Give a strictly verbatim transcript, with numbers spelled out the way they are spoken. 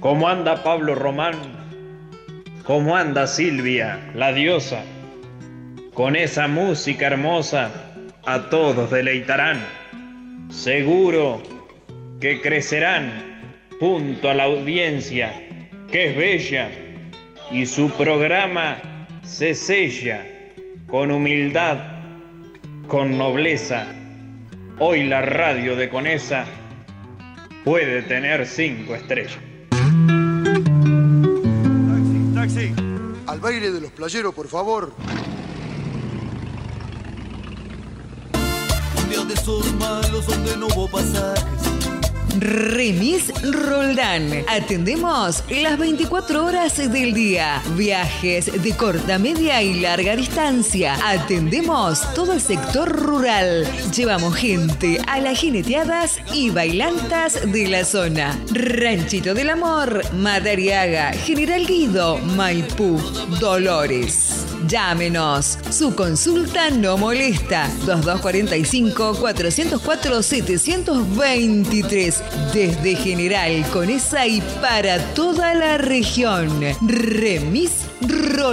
¿Cómo anda Pablo Román? ¿Cómo anda Silvia, la diosa? Con esa música hermosa a todos deleitarán. Seguro que crecerán junto a la audiencia, que es bella, y su programa se sella con humildad, con nobleza. Hoy la radio de Conesa puede tener cinco estrellas. Taxi, taxi. Al baile de los playeros, por favor. Un día de esos malos donde no hubo pasajes. Remis Roldán. Atendemos las veinticuatro horas del día. Viajes de corta, media y larga distancia. Atendemos todo el sector rural. Llevamos gente a las jineteadas y bailantas de la zona. Ranchito del Amor, Madariaga, General Guido, Maipú, Dolores. Llámenos. Su consulta no molesta. dos dos cuatro cinco, cuatro cero cuatro, siete dos tres. Desde General Conesa y para toda la región. Remis Roldán.